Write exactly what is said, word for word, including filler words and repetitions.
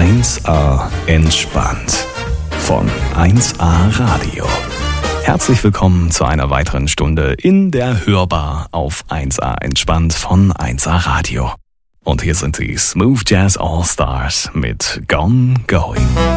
eins A entspannt von eins A Radio. Herzlich willkommen zu einer weiteren Stunde in der Hörbar auf eins A entspannt von eins A Radio. Und hier sind die Smooth Jazz All Stars mit Gone Going.